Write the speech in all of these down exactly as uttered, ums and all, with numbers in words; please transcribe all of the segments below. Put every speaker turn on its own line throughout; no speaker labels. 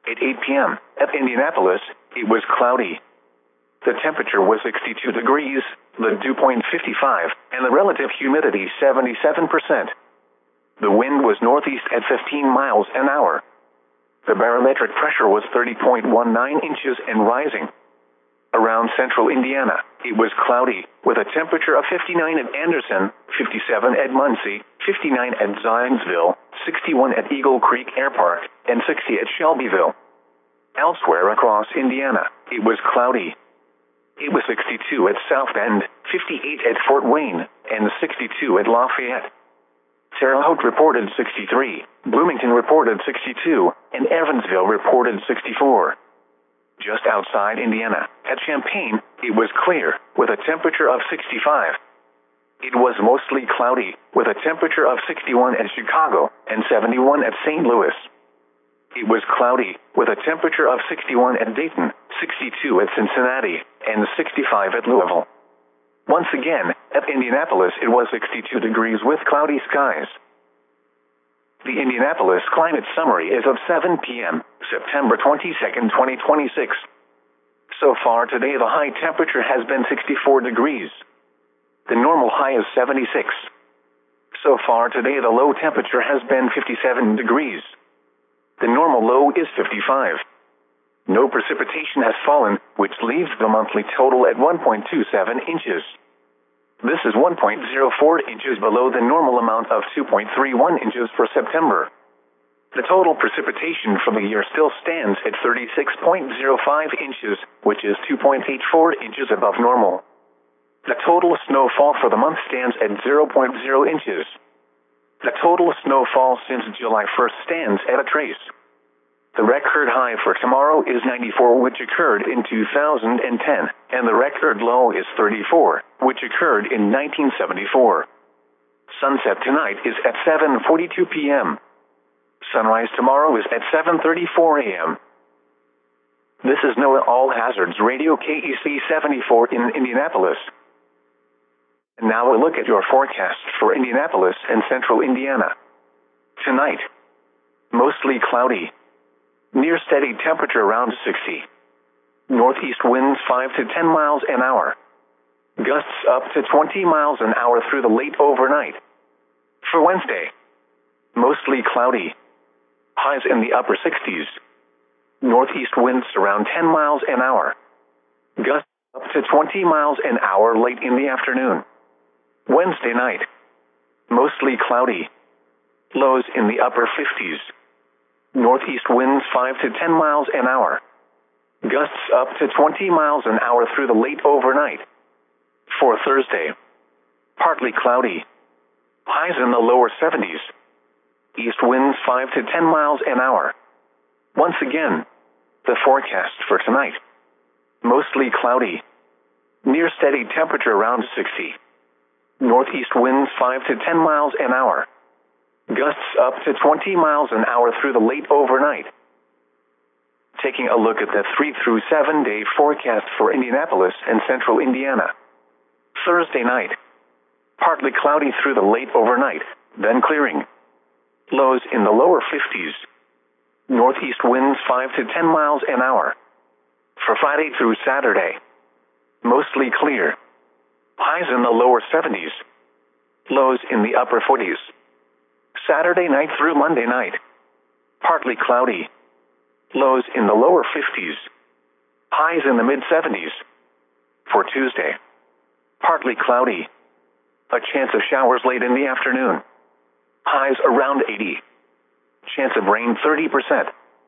At eight p.m. at Indianapolis, it was cloudy. The temperature was sixty-two degrees, the dew point fifty-five, and the relative humidity seventy-seven percent. The wind was northeast at fifteen miles an hour. The barometric pressure was thirty point one nine inches and rising. Around central Indiana, it was cloudy, with a temperature of fifty-nine at Anderson, fifty-seven at Muncie, fifty-nine at Zionsville, sixty-one at Eagle Creek Air Park, and sixty at Shelbyville. Elsewhere across Indiana, it was cloudy. It was sixty-two at South Bend, fifty-eight at Fort Wayne, and sixty-two at Lafayette. Terre Haute reported sixty-three, Bloomington reported sixty-two, and Evansville reported sixty-four. Just outside Indiana, at Champaign, it was clear, with a temperature of sixty-five. It was mostly cloudy, with a temperature of sixty-one at Chicago and seventy-one at Saint Louis. It was cloudy, with a temperature of sixty-one at Dayton, sixty-two at Cincinnati, and sixty-five at Louisville. Once again, at Indianapolis it was sixty-two degrees with cloudy skies. The Indianapolis Climate Summary is of seven p.m., September twenty-second, twenty twenty-six. So far today the high temperature has been sixty-four degrees. The normal high is seventy-six. So far today the low temperature has been fifty-seven degrees. The normal low is fifty-five. No precipitation has fallen, which leaves the monthly total at one point two seven inches. This is one point zero four inches below the normal amount of two point three one inches for September. The total precipitation for the year still stands at thirty-six point zero five inches, which is two point eight four inches above normal. The total snowfall for the month stands at zero point zero inches. The total snowfall since July first stands at a trace. The record high for tomorrow is ninety-four, which occurred in two thousand ten, and the record low is thirty-four, which occurred in nineteen seventy-four. Sunset tonight is at seven forty-two p.m. Sunrise tomorrow is at seven thirty-four a.m. This is NOAA All Hazards Radio K E C seventy-four in Indianapolis. And now a look at your forecast for Indianapolis and central Indiana. Tonight, mostly cloudy. Near steady temperature around sixty. Northeast winds five to ten miles an hour. Gusts up to twenty miles an hour through the late overnight. For Wednesday, mostly cloudy. Highs in the upper sixties. Northeast winds around ten miles an hour. Gusts up to twenty miles an hour late in the afternoon. Wednesday night, mostly cloudy. Lows in the upper fifties. Northeast winds five to ten miles an hour. Gusts up to twenty miles an hour through the late overnight. For Thursday, partly cloudy. Highs in the lower seventies. East winds five to ten miles an hour. Once again, the forecast for tonight. Mostly cloudy. Near steady temperature around sixty. Northeast winds five to ten miles an hour. Gusts up to twenty miles an hour through the late overnight. Taking a look at the three through seven day forecast for Indianapolis and central Indiana. Thursday night, partly cloudy through the late overnight, then clearing. Lows in the lower fifties. Northeast winds five to ten miles an hour. For Friday through Saturday, mostly clear. Highs in the lower seventies. Lows in the upper forties. Saturday night through Monday night, partly cloudy. Lows in the lower fifties. Highs in the mid seventies. For Tuesday, partly cloudy. A chance of showers late in the afternoon. Highs around eighty. Chance of rain thirty percent.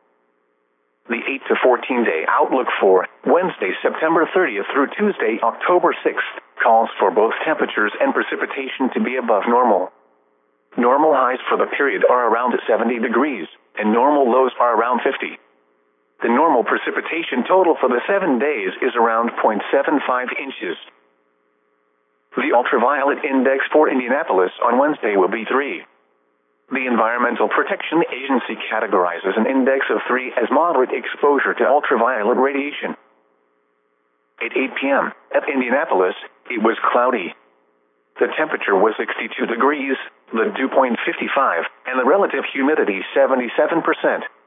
The eight to fourteen day outlook for Wednesday, September thirtieth through Tuesday, October sixth, calls for both temperatures and precipitation to be above normal. Normal highs for the period are around seventy degrees, and normal lows are around fifty. The normal precipitation total for the seven days is around zero point seven five inches. The ultraviolet index for Indianapolis on Wednesday will be three. The Environmental Protection Agency categorizes an index of three as moderate exposure to ultraviolet radiation. At eight p.m. at Indianapolis, it was cloudy. The temperature was sixty-two degrees, the dew point fifty-five, and the relative humidity seventy-seven percent.